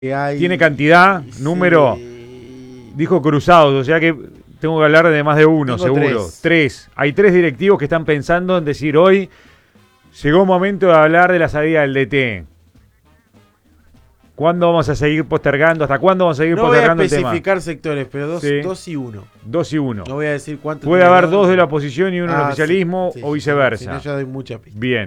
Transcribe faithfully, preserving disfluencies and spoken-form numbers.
Hay... Tiene cantidad, sí. número, dijo cruzados, o sea que tengo que hablar de más de uno, Tengo seguro. Tres. tres. Hay tres directivos que están pensando en decir hoy, llegó un momento de hablar de la salida del D T. ¿Cuándo vamos a seguir postergando? ¿Hasta cuándo vamos a seguir no voy a postergando el tema? especificar sectores, pero dos, Sí. dos y uno. Dos y uno. No voy a decir cuánto. Puede haber dos de la oposición y uno del ah, oficialismo sí, sí, o viceversa. Si no, ya doy mucha pista. Bien.